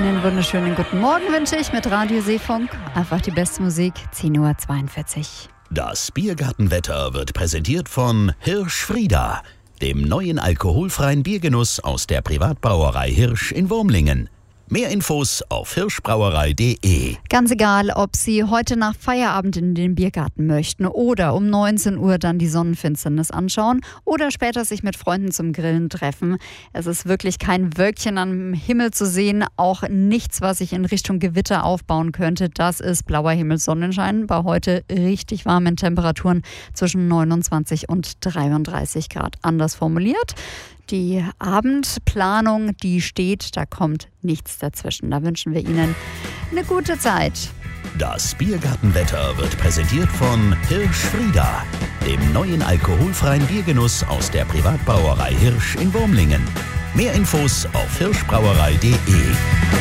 Einen wunderschönen guten Morgen wünsche ich mit Radio Seefunk. Einfach die beste Musik, 10:42 Uhr. Das Biergartenwetter wird präsentiert von Hirsch Frieda, dem neuen alkoholfreien Biergenuss aus der Privatbrauerei Hirsch in Wurmlingen. Mehr Infos auf hirschbrauerei.de. Ganz egal, ob Sie heute nach Feierabend in den Biergarten möchten oder um 19 Uhr dann die Sonnenfinsternis anschauen oder später sich mit Freunden zum Grillen treffen. Es ist wirklich kein Wölkchen am Himmel zu sehen, auch nichts, was sich in Richtung Gewitter aufbauen könnte. Das ist blauer Himmel, Sonnenschein bei heute richtig warmen Temperaturen zwischen 29 und 33 Grad. Anders formuliert. Die Abendplanung, die steht, da kommt nichts dazwischen. Da wünschen wir Ihnen eine gute Zeit. Das Biergartenwetter wird präsentiert von Hirsch Frieda, dem neuen alkoholfreien Biergenuss aus der Privatbrauerei Hirsch in Wurmlingen. Mehr Infos auf hirschbrauerei.de.